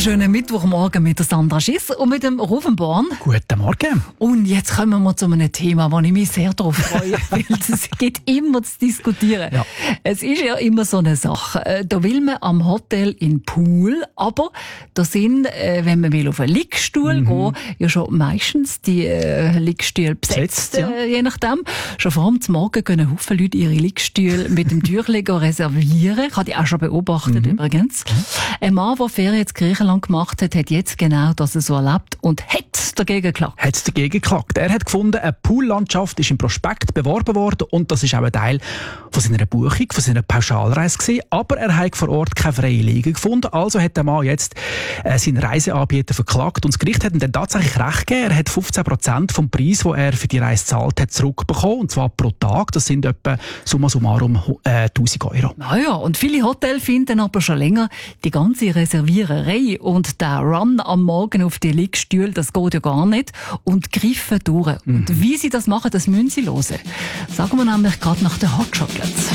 wunderschönen Mittwochmorgen mit der Sandra Schiss und mit dem Rufen Born. Guten Morgen. Und jetzt kommen wir zu einem Thema, wo ich mich sehr darauf freue, weil es gibt immer zu diskutieren. Ja. Es ist ja immer so eine Sache. Da will man am Hotel in den Pool, aber da sind, wenn man will auf einen Liegestuhl gehen, ja schon meistens die Liegestühle besetzt, je nachdem. Schon vor dem Morgen gehen ein Haufen Leute ihre Liegestühle mit dem Türchen reservieren. Ich habe die auch schon beobachtet übrigens. Ein Mann, der Ferien in Griechenland gemacht hat, hat jetzt genau das so erlebt und hat dagegen geklagt. Er hat gefunden, eine Poollandschaft ist im Prospekt beworben worden und das ist auch ein Teil von seiner Buchung, von seiner Pauschalreise gewesen. Aber er hat vor Ort keine freie Liege gefunden. Also hat der Mann jetzt seinen Reiseanbieter verklagt und das Gericht hat ihm dann tatsächlich recht gegeben. Er hat 15% vom Preis, den er für die Reise gezahlt hat, zurückbekommen. Und zwar pro Tag. Das sind etwa summa summarum 1000 Euro. Naja, und viele Hotels finden aber schon länger die ganze Reserviererei und der Run am Morgen auf die Liegestühle, das geht ja gar nicht und greifen durch. Und wie sie das machen, das müssen sie hören. Sagen wir nämlich gerade nach den Hot Chocolates.